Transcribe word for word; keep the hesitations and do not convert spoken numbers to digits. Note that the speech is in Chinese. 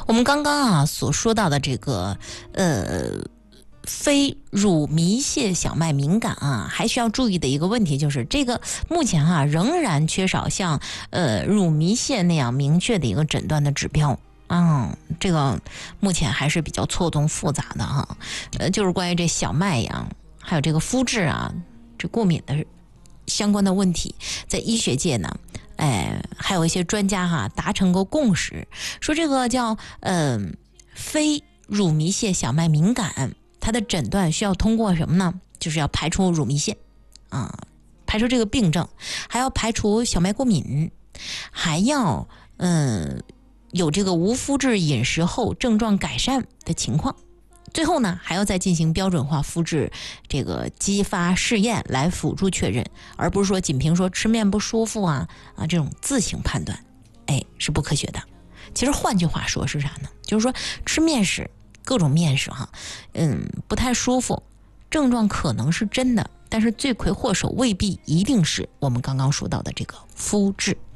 我们刚刚啊所说到的这个呃。非乳糜泻小麦敏感啊，还需要注意的一个问题就是，这个目前啊仍然缺少像呃乳糜泻那样明确的一个诊断的指标。嗯，这个目前还是比较错综复杂的哈。呃，就是关于这小麦呀，还有这个肤质啊，这过敏的相关的问题，在医学界呢，哎，还有一些专家哈达成过共识，说这个叫嗯、呃、非乳糜泻小麦敏感。它的诊断需要通过什么呢？就是要排除乳糜泻啊，排除这个病症，还要排除小麦过敏，还要嗯有这个无麸质饮食后症状改善的情况。最后呢，还要再进行标准化麸质这个激发试验来辅助确认，而不是说仅凭说吃面不舒服啊啊这种自行判断，哎是不科学的。其实换句话说是啥呢？就是说吃面食。各种面食哈，嗯，不太舒服，症状可能是真的，但是罪魁祸首未必一定是我们刚刚说到的这个麸质。